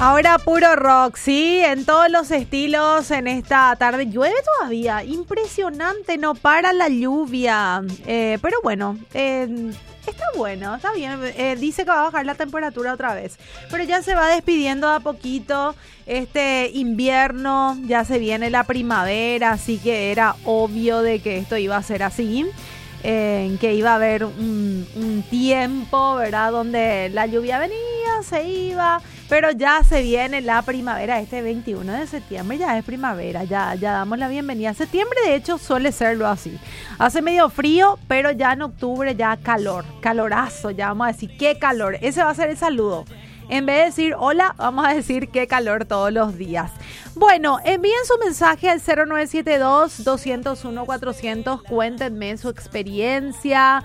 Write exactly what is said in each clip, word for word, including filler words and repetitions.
Ahora puro rock, sí, en todos los estilos en esta tarde. Llueve todavía, impresionante, no para la lluvia. Eh, pero bueno, eh, está bueno, está bien. Eh, dice que va a bajar la temperatura otra vez. Pero ya se va despidiendo a poquito este invierno, ya se viene la primavera, así que era obvio de que esto iba a ser así. Eh, que iba a haber un, un tiempo, ¿verdad? Donde la lluvia venía, se iba, pero ya se viene la primavera. Este veintiuno de septiembre ya es primavera, ya, ya damos la bienvenida. Septiembre de hecho suele serlo así. Hace medio frío, pero ya en octubre ya calor, calorazo, ya vamos a decir qué calor. Ese va a ser el saludo. En vez de decir hola, vamos a decir qué calor todos los días. Bueno, envíen su mensaje al cero nueve siete dos, dos cero uno, cuatrocientos. Cuéntenme su experiencia.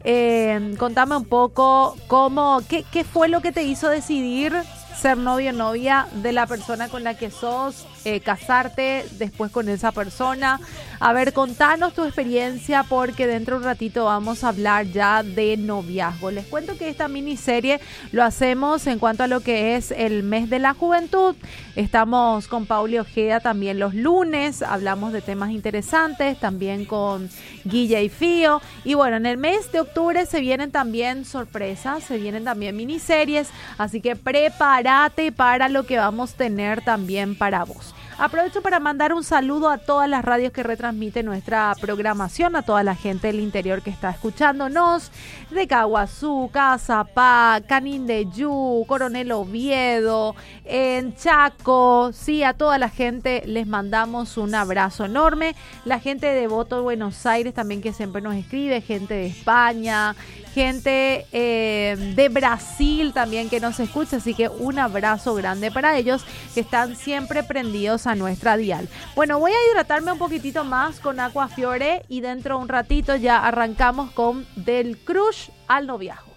Eh, contame un poco cómo, qué, qué fue lo que te hizo decidir ser novio o novia de la persona con la que sos, eh, casarte después con esa persona. A ver, contanos tu experiencia porque dentro de un ratito vamos a hablar ya de noviazgo. Les cuento que esta miniserie lo hacemos en cuanto a lo que es el mes de la juventud. Estamos con Pauli Ojeda también los lunes, hablamos de temas interesantes, también con Guille y Fío. Y bueno, en el mes de octubre se vienen también sorpresas, se vienen también miniseries, así que prepárate para lo que vamos a tener también para vos. Aprovecho para mandar un saludo a todas las radios que retransmiten nuestra programación, a toda la gente del interior que está escuchándonos, de Caguazú, Cazapá, Canindeyú, Coronel Oviedo, en Chaco, sí, a toda la gente les mandamos un abrazo enorme, la gente de Voto Buenos Aires también que siempre nos escribe, gente de España, gente eh, de Brasil también que nos escucha, así que un abrazo grande para ellos que están siempre prendidos a nuestra dial. Bueno, voy a hidratarme un poquitito más con Aquafiore y dentro de un ratito ya arrancamos con Del Crush al Noviazgo.